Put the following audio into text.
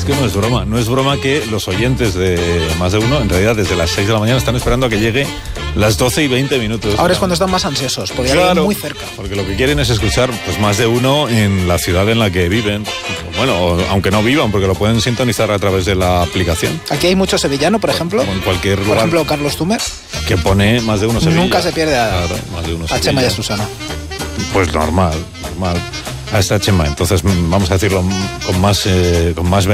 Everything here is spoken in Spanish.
que no es broma que los oyentes de Más de Uno, en realidad desde las 6 de la mañana están esperando a que llegue las 12:20. Ahora es cuando están más ansiosos, porque ya viven muy cerca. Porque lo que quieren es escuchar pues Más de Uno en la ciudad en la que viven. Bueno, aunque no vivan, porque lo pueden sintonizar a través de la aplicación. Aquí hay mucho sevillano, por ejemplo. Como en cualquier lugar. Por ejemplo, Carlos Tumer. Que pone Más de Uno Sevilla. Nunca se pierde Más de Uno a Chema y a Susana. Pues normal. A esta Chema. Entonces vamos a decirlo con más